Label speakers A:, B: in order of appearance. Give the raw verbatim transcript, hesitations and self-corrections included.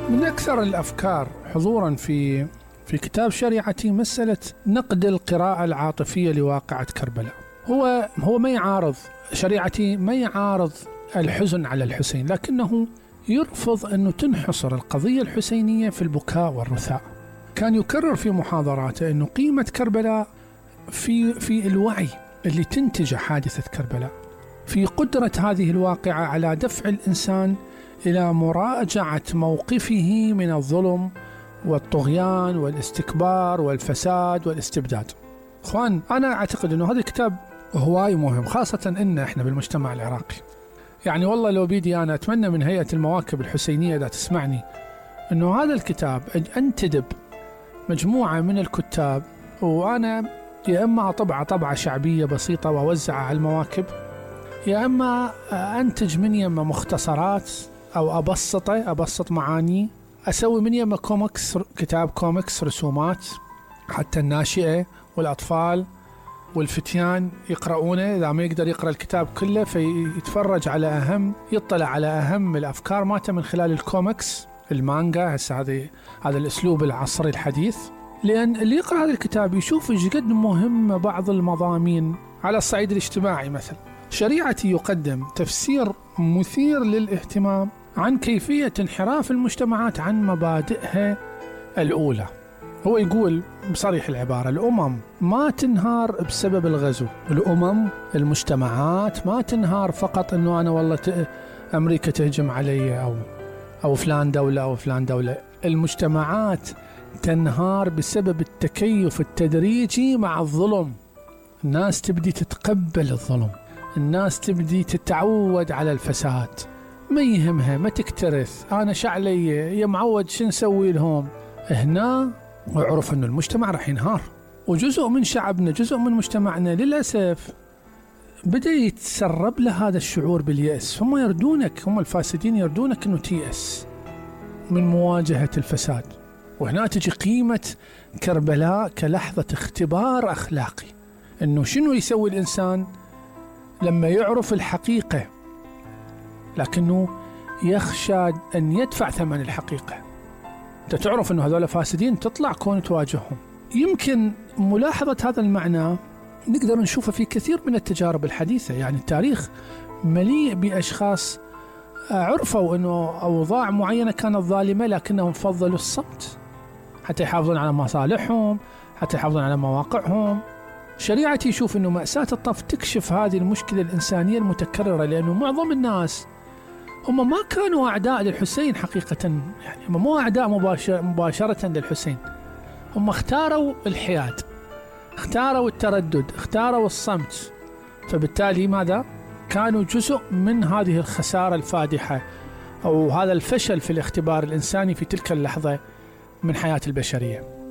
A: من أكثر الأفكار حضوراً في في كتاب شريعتي مسألة نقد القراءة العاطفية لواقعة كربلاء. هو هو ما يعارض شريعتي، ما يعارض الحزن على الحسين، لكنه يرفض أنه تنحصر القضية الحسينية في البكاء والرثاء. كان يكرر في محاضراته أنه قيمة كربلاء في في الوعي اللي تنتج حادثة كربلاء، في قدرة هذه الواقعة على دفع الإنسان إلى مراجعة موقفه من الظلم والطغيان والاستكبار والفساد والاستبداد. أخوان، أنا أعتقد أنه هذا الكتاب هواي مهم، خاصة إن إحنا بالمجتمع العراقي. يعني والله لو بيدي أنا أتمنى من هيئة المواكب الحسينية إذا تسمعني أنه هذا الكتاب أنتدب مجموعة من الكتاب، وأنا يا إما أطبع طبعة شعبية بسيطة وأوزعها على المواكب، يا إما أنتج من يما مختصرات أو أبسطه أبسط معاني، أسوي من يما كوميكس، كتاب كوميكس رسومات حتى الناشئة والأطفال والفتيان يقرؤونه، إذا ما يقدر يقرأ الكتاب كله فيتفرج على أهم يطلع على أهم الأفكار ماته من خلال الكوميكس المانجا. هسه هذا هذا الأسلوب العصري الحديث، لأن اللي يقرأ هذا الكتاب يشوف ايش قد مهم بعض المضامين على الصعيد الاجتماعي. مثلا شريعتي يقدم تفسير مثير للاهتمام عن كيفية انحراف المجتمعات عن مبادئها الأولى. هو يقول بصريح العبارة: الأمم ما تنهار بسبب الغزو، الأمم المجتمعات ما تنهار فقط أنه أنا والله ت... أمريكا تهجم علي أو أو فلان دولة أو فلان دولة. المجتمعات تنهار بسبب التكيف التدريجي مع الظلم. الناس تبدي تتقبل الظلم، الناس تبدي تتعود على الفساد، ما يهمها، ما تكترث، أنا شعلي يا معود شو نسوي لهم. هنا وعرف أن المجتمع راح ينهار، وجزء من شعبنا، جزء من مجتمعنا للأسف بدأ يتسرب له هذا الشعور باليأس. هم يردونك، هم الفاسدين يردونك أنه تيأس من مواجهة الفساد. وهنا تجي قيمة كربلاء كلحظة اختبار أخلاقي، أنه شنو يسوي الإنسان لما يعرف الحقيقة لكنه يخشى أن يدفع ثمن الحقيقة. أنت تعرف أنه هذول فاسدين، تطلع كون تواجههم. يمكن ملاحظة هذا المعنى نقدر نشوفه في كثير من التجارب الحديثة. يعني التاريخ مليء بأشخاص عرفوا أنه أوضاع معينة كانت ظالمة لكنهم فضلوا الصمت حتى يحافظون على مصالحهم، حتى يحافظون على مواقعهم. شريعتي يشوف أنه مأساة الطف تكشف هذه المشكلة الإنسانية المتكررة، لأنه معظم الناس هم ما كانوا أعداء للحسين حقيقة، يعني هم مو أعداء مباشر مباشرة للحسين، هم اختاروا الحياد، اختاروا التردد، اختاروا الصمت. فبالتالي ماذا؟ كانوا جزء من هذه الخسارة الفادحة أو هذا الفشل في الاختبار الإنساني في تلك اللحظة من حياة البشرية.